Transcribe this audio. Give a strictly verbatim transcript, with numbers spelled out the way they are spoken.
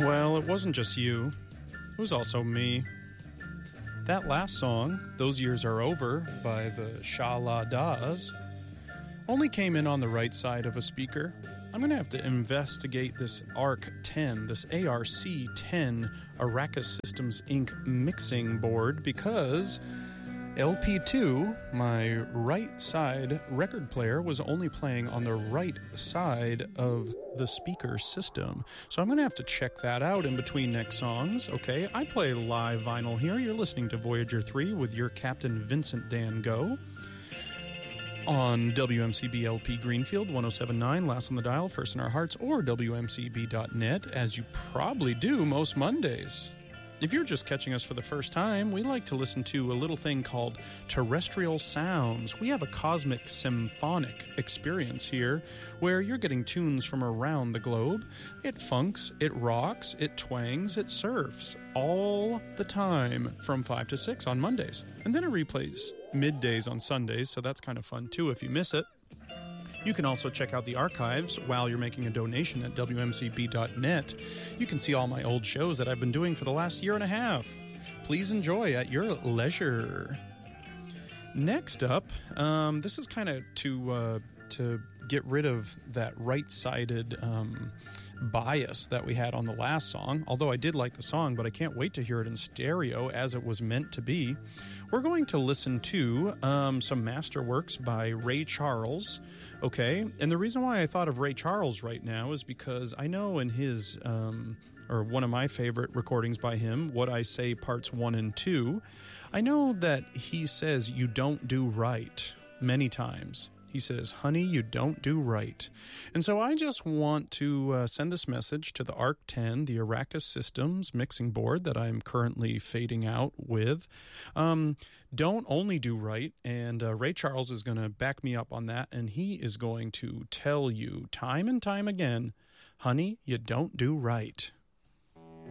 Well, it wasn't just you. It was also me. That last song, Those Years Are Over, by the Sha La Das, only came in on the right side of a speaker. I'm going to have to investigate this A R C ten, this A R C ten Arrakis Systems Incorporated mixing board, because L P two, my right side record player, was only playing on the right side of the speaker system. So I'm going to have to check that out in between next songs. Okay, I play live vinyl here. You're listening to Voyager three with your Captain Vincent Dan Go on W M C B L P Greenfield one oh seven point nine, last on the dial, first in our hearts, or W M C B dot net, as you probably do most Mondays. If you're just catching us for the first time, we like to listen to a little thing called Terrestrial Sounds. We have a cosmic symphonic experience here where you're getting tunes from around the globe. It funks, it rocks, it twangs, it surfs all the time from five to six on Mondays. And then it replays middays on Sundays, so that's kind of fun too if you miss it. You can also check out the archives while you're making a donation at W M C B dot net. You can see all my old shows that I've been doing for the last year and a half. Please enjoy at your leisure. Next up, um, this is kind of to uh, to get rid of that right-sided um, bias that we had on the last song. Although I did like the song, but I can't wait to hear it in stereo as it was meant to be. We're going to listen to um, some masterworks by Ray Charles, okay? And the reason why I thought of Ray Charles right now is because I know in his, um, or one of my favorite recordings by him, What I Say Parts one and two, I know that he says, "You don't do right," many times. He says, "Honey, you don't do right." And so I just want to uh, send this message to the A R C ten, the Arrakis Systems mixing board that I'm currently fading out with. Um, don't only do right, and uh, Ray Charles is going to back me up on that, and he is going to tell you time and time again, "Honey, you don't do right."